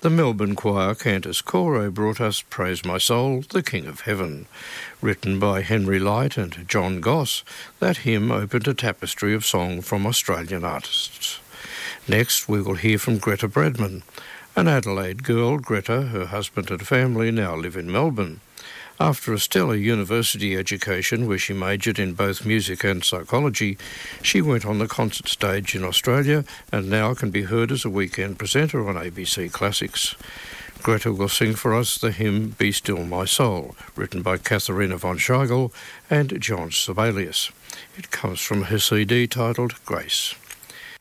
The Melbourne Choir Cantus Coro brought us Praise My Soul, the King of Heaven. Written by Henry Light and John Goss, that hymn opened a tapestry of song from Australian artists. Next, we will hear from Greta Bradman. An Adelaide girl, Greta, her husband and family now live in Melbourne. After a stellar university education where she majored in both music and psychology, she went on the concert stage in Australia and now can be heard as a weekend presenter on ABC Classics. Greta will sing for us the hymn Be Still My Soul, written by Katharina von Scheigel and John Sibelius. It comes from her CD titled Grace.